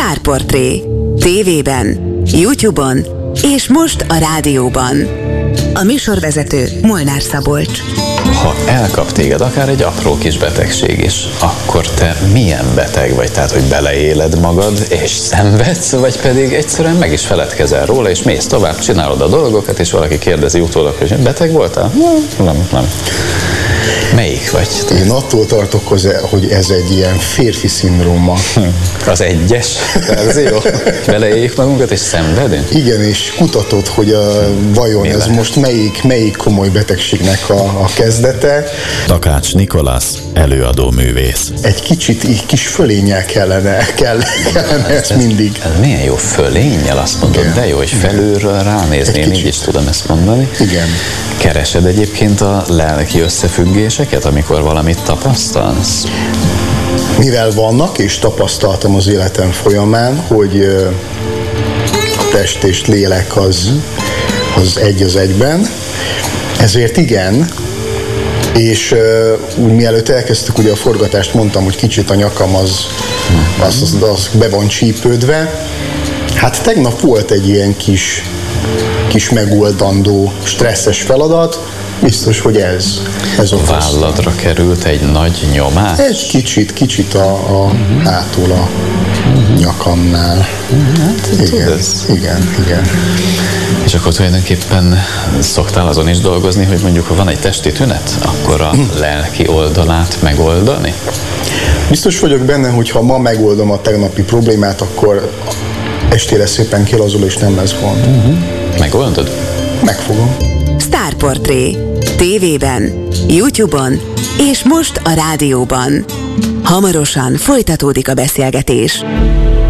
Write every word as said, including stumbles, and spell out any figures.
Sztárportré. tévében, YouTube-on és most a rádióban. A műsorvezető Molnár Szabolcs. Ha elkap téged akár egy apró kis betegség is, akkor te milyen beteg vagy? Tehát, hogy beleéled magad és szenvedsz, vagy pedig egyszerűen meg is feledkezel róla, és mész tovább, csinálod a dolgokat, és valaki kérdezi utólag, hogy beteg voltál? Nem, nem. Melyik vagy? Én attól tartok, hogy ez egy ilyen férfi szindróma. Az egyes verzió? Beleéljük magunkat és szenvedünk? Igen, és kutatod, hogy a, vajon Mi ez lehet? most melyik, melyik komoly betegségnek a, a kezdete. Takács Nikolasz, előadó művész. Egy kicsit így kis fölénnyel kellene, kell, kellene ez, ez mindig. Ez milyen jó fölénnyel, azt mondod, igen. De jó, hogy felülről ránézni, én így is tudom ezt mondani. Igen. Keresed egyébként a lelki összefüggéseket, amikor valamit tapasztalsz? Mivel vannak, és tapasztaltam az életem folyamán, hogy a test és lélek az, az egy az egyben, ezért igen, és úgy mielőtt elkezdtük ugye a forgatást, mondtam, hogy kicsit a nyakam az, az, az, az be van csípődve. Hát tegnap volt egy ilyen kis, kis megoldandó, stresszes feladat, biztos, hogy ez, ez a válladra került egy nagy nyomás? Egy kicsit, kicsit a, a uh-huh. hátul a uh-huh. nyakamnál. Uh-huh. Hát, igen, igen, igen. És akkor tulajdonképpen szoktál azon is dolgozni, hogy mondjuk, ha van egy testi tünet, akkor a uh-huh. lelki oldalát megoldani? Biztos vagyok benne, hogy ha ma megoldom a tegnapi problémát, akkor estére szépen kilazul, és nem lesz gond. Uh-huh. Megoldod? Megfogom. Sztárportré. tévében, YouTube-on és most a rádióban. Hamarosan folytatódik a beszélgetés.